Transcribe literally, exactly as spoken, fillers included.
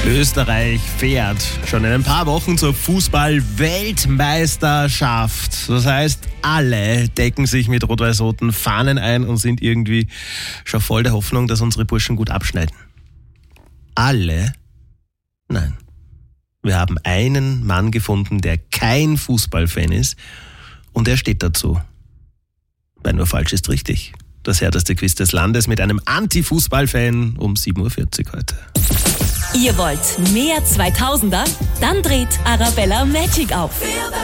Österreich fährt schon in ein paar Wochen zur Fußball-Weltmeisterschaft. Das heißt, alle decken sich mit rot-weiß-roten Fahnen ein und sind irgendwie schon voll der Hoffnung, dass unsere Burschen gut abschneiden. Alle? Nein. Wir haben einen Mann gefunden, der kein Fußballfan ist, und er steht dazu. Weil nur falsch ist richtig. Das härteste Quiz des Landes mit einem Anti-Fußball-Fan um sieben Uhr vierzig heute. Ihr wollt mehr zweitausender? Dann dreht Arabella Magic auf.